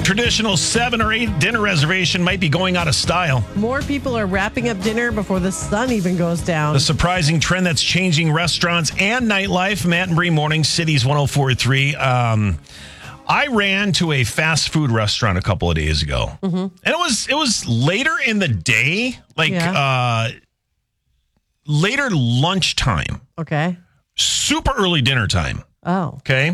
traditional 7 or 8 dinner reservation might be going out of style. More people are wrapping up dinner before the sun even goes down. The surprising trend that's changing restaurants and nightlife. Matt and Bree Morning, Cities 104.3. I ran to a fast food restaurant a couple of days ago. Mm-hmm. And it was later in the day, later lunchtime. Okay. Super early dinner time. Oh. Okay.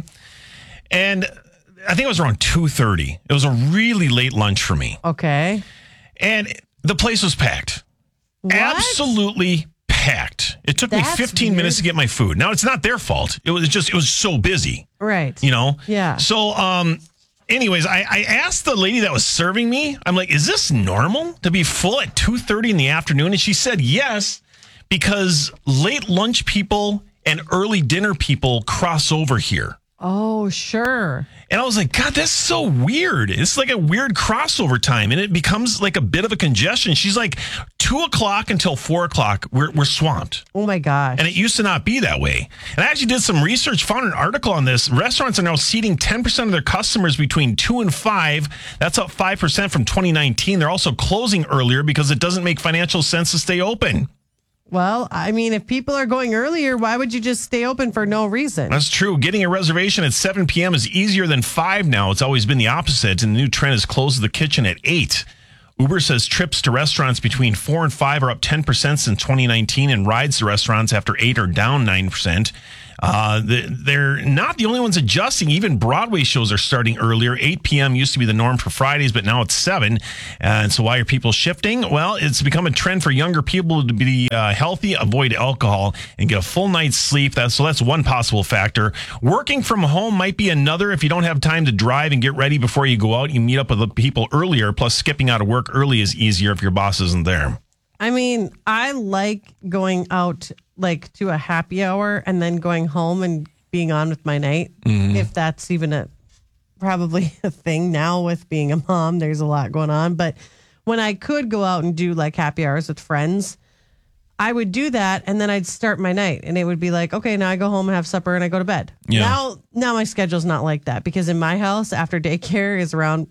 And I think it was around 2:30. It was a really late lunch for me. Okay. And the place was packed. What? Absolutely packed. It took me 15 minutes to get my food. Now, it's not their fault. It was so busy. Right. You know? Yeah. So, anyways, I asked the lady that was serving me, I'm like, is this normal to be full at 2:30 in the afternoon? And she said yes, because late lunch people and early dinner people cross over here. Oh, sure. And I was like, God, that's so weird. It's like a weird crossover time, and it becomes like a bit of a congestion. She's like, 2 o'clock until 4 o'clock, we're swamped. Oh, my gosh. And it used to not be that way. And I actually did some research, found an article on this. Restaurants are now seating 10% of their customers between 2 and 5. That's up 5% from 2019. They're also closing earlier because it doesn't make financial sense to stay open. Well, I mean, if people are going earlier, why would you just stay open for no reason? That's true. Getting a reservation at 7 p.m. is easier than 5 now. It's always been the opposite, and the new trend is close the kitchen at 8. Uber says trips to restaurants between 4 and 5 are up 10% since 2019, and rides to restaurants after 8 are down 9%. They're not the only ones adjusting. Even Broadway shows are starting earlier. 8 p.m. used to be the norm for Fridays, but now it's 7. And so why are people shifting? Well, it's become a trend for younger people to be healthy, avoid alcohol, and get a full night's sleep. That's one possible factor. Working from home might be another. If you don't have time to drive and get ready before you go out, you meet up with the people earlier. Plus, skipping out of work early is easier if your boss isn't there. I mean, I like going out like to a happy hour and then going home and being on with my night. Mm-hmm. If that's even probably a thing now with being a mom, there's a lot going on. But when I could go out and do like happy hours with friends, I would do that. And then I'd start my night and it would be like, okay, now I go home and have supper and I go to bed. Yeah. Now my schedule's not like that because in my house after daycare is around,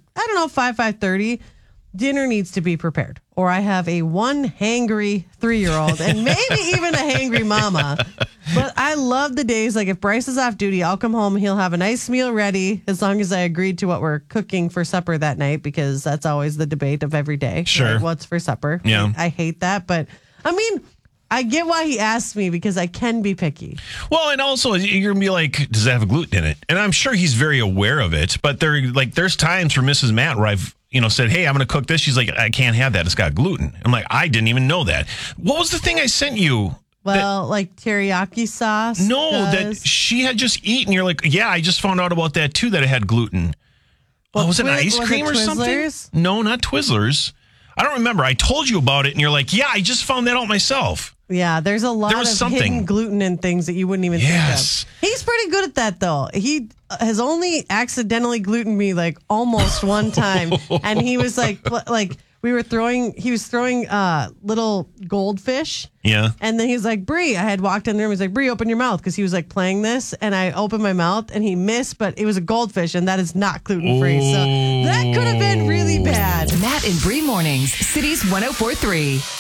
5:30. Dinner needs to be prepared, or I have a hangry 3-year-old and maybe even a hangry mama. But I love the days, like if Bryce is off duty, I'll come home, he'll have a nice meal ready as long as I agreed to what we're cooking for supper that night, because that's always the debate of every day. Sure. Like, what's for supper? Yeah. I hate that, but I mean, I get why he asked me because I can be picky. Well, and also you're going to be like, does it have gluten in it? And I'm sure he's very aware of it, but there's times for Mrs. Matt where I've said, hey, I'm going to cook this. She's like, I can't have that. It's got gluten. I'm like, I didn't even know that. What was the thing I sent you? Well, like teriyaki sauce. No, that she had just eaten. You're like, yeah, I just found out about that too, that it had gluten. Well, was it an ice cream or something? No, not Twizzlers. I don't remember. I told you about it and you're like, yeah, I just found that out myself. Yeah, there's a lot of hidden gluten in things that you wouldn't even think of. He's pretty good at that, though. He has only accidentally glutened me like almost one time, and he was like he was throwing little goldfish. Yeah, and then he's like, Bree, I had walked in the room. He's like, Bree, open your mouth, because he was like playing this, and I opened my mouth, and he missed, but it was a goldfish, and that is not gluten free. So that could have been really bad. Matt and Bree Mornings, Cities 104.3.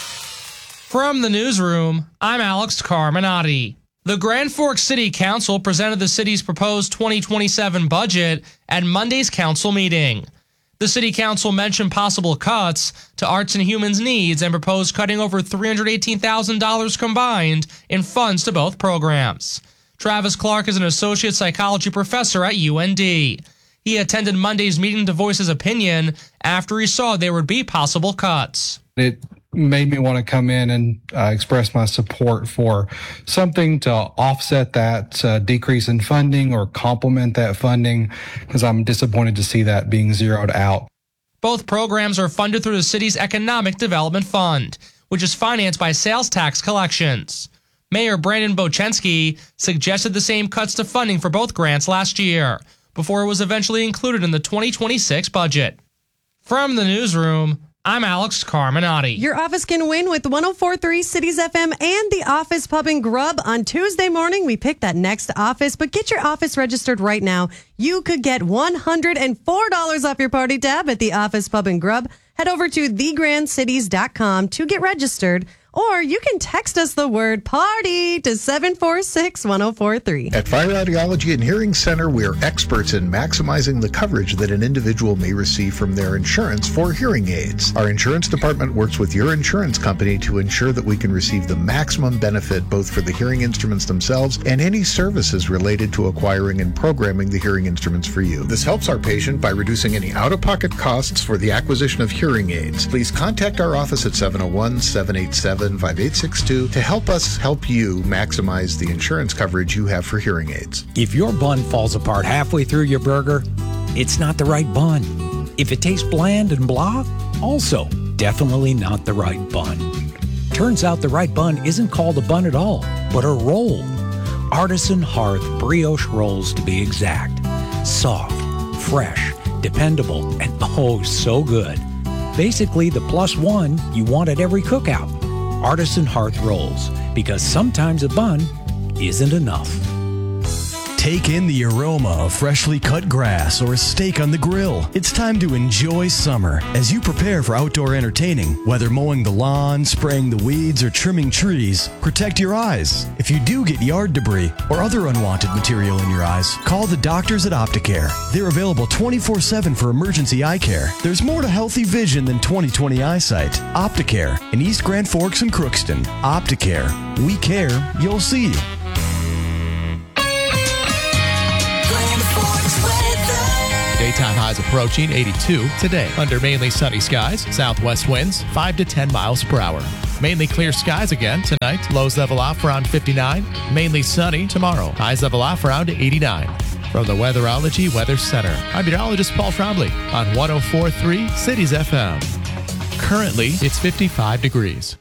From the newsroom, I'm Alex Carminati. The Grand Forks City Council presented the city's proposed 2027 budget at Monday's council meeting. The city council mentioned possible cuts to arts and humans needs and proposed cutting over $318,000 combined in funds to both programs. Travis Clark is an associate psychology professor at UND. He attended Monday's meeting to voice his opinion after he saw there would be possible cuts. It made me want to come in and express my support for something to offset that decrease in funding or complement that funding, because I'm disappointed to see that being zeroed out. Both programs are funded through the city's Economic Development Fund, which is financed by sales tax collections. Mayor Brandon Bochensky suggested the same cuts to funding for both grants last year, before it was eventually included in the 2026 budget. From the newsroom, I'm Alex Carminati. Your office can win with 104.3 Cities FM and the Office Pub and Grub. On Tuesday morning, we pick that next office, but get your office registered right now. You could get $104 off your party tab at the Office Pub and Grub. Head over to thegrandcities.com to get registered, or you can text us the word party to 746-1043. At Fire Audiology and Hearing Center, we are experts in maximizing the coverage that an individual may receive from their insurance for hearing aids. Our insurance department works with your insurance company to ensure that we can receive the maximum benefit both for the hearing instruments themselves and any services related to acquiring and programming the hearing instruments for you. This helps our patient by reducing any out-of-pocket costs for the acquisition of hearing aids. Please contact our office at 701-787-5862 to help us help you maximize the insurance coverage you have for hearing aids. If your bun falls apart halfway through your burger, it's not the right bun. If it tastes bland and blah, also definitely not the right bun. Turns out the right bun isn't called a bun at all, but a roll. Artisan Hearth brioche rolls to be exact. Soft, fresh, dependable, and oh so good. Basically the plus one you want at every cookout. Artisan Hearth rolls, because sometimes a bun isn't enough. Take in the aroma of freshly cut grass or a steak on the grill. It's time to enjoy summer as you prepare for outdoor entertaining. Whether mowing the lawn, spraying the weeds, or trimming trees, protect your eyes. If you do get yard debris or other unwanted material in your eyes, call the doctors at Opticare. They're available 24/7 for emergency eye care. There's more to healthy vision than 20/20 eyesight. Opticare in East Grand Forks and Crookston. Opticare. We care, you'll see. Daytime highs approaching 82 today. Under mainly sunny skies, southwest winds 5 to 10 miles per hour. Mainly clear skies again tonight. Lows level off around 59. Mainly sunny tomorrow. Highs level off around 89. From the Weatherology Weather Center, I'm meteorologist Paul Trombley on 104.3 Cities FM. Currently, it's 55 degrees.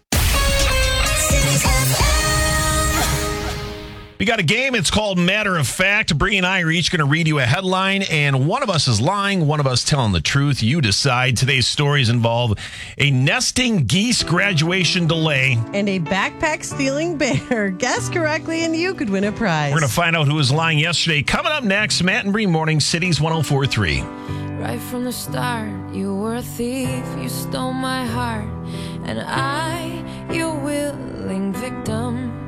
We got a game. It's called Matter of Fact. Bree and I are each going to read you a headline, and one of us is lying, one of us telling the truth. You decide. Today's stories involve a nesting geese graduation delay And a backpack stealing bear. Guess correctly, and you could win a prize. We're going to find out who was lying yesterday. Coming up next, Matt and Bree Morning, Cities 104.3. Right from the start, you were a thief. You stole my heart, and I, your willing victim.